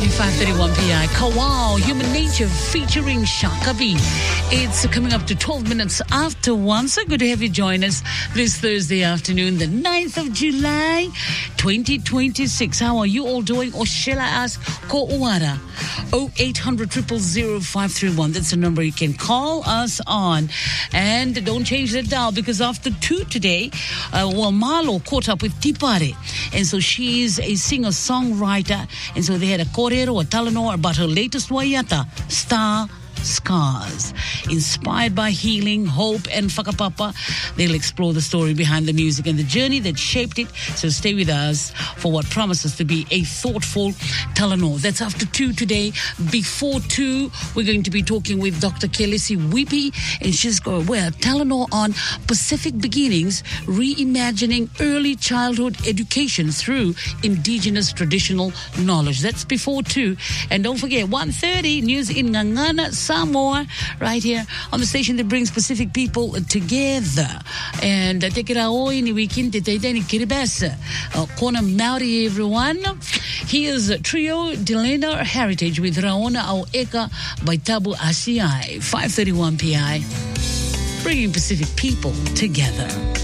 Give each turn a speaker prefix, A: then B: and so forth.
A: Alrighty, 5:31 p.m. Kawau, Human Nature featuring Shaka B. It's coming up to 12 minutes after 1. So good to have you join us this Thursday afternoon, the 9th of July, 2026. How are you all doing? Or shall I ask, ko uara? 0800 000 531. That's the number you can call us on. And don't change the dial because after 2 today, Malo caught up with Tipare. And so she's a singer-songwriter. And so they had a korero, a talanoa about her latest waiata, Star Scars. Inspired by healing, hope, and whakapapa, they'll explore the story behind the music and the journey that shaped it. So stay with us for what promises to be a thoughtful talanoa. That's after 2 today. Before 2, we're going to be talking with Dr. Kelesi Wipi, and she's going, talanoa on Pacific Beginnings, reimagining early childhood education through indigenous traditional knowledge. That's before 2. And don't forget, 1:30, news in Ngangana, Samoa, right here on the station that brings Pacific people together. And take it away in the weekend. Kona Maori, everyone. Here's Trio Delena Heritage with Raona Aueka by Tabu Asiai. 5:31 p.m. bringing Pacific people together.